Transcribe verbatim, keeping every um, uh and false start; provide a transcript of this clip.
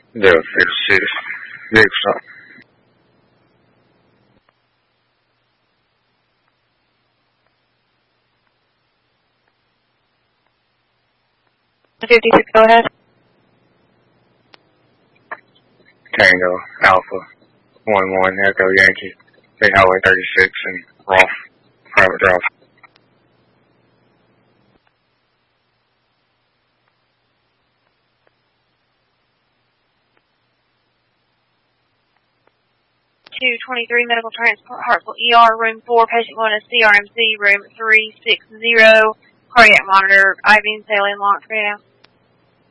zero six six, vehicle stop. fifty-six, go ahead. Tango, Alpha, one one, Echo Yankee, State Highway thirty-six and Roth, private drive. two twenty-three, medical transport, Hartsville E R, room four, patient going to C R M C, room three sixty, cardiac monitor, I V and saline launch right now.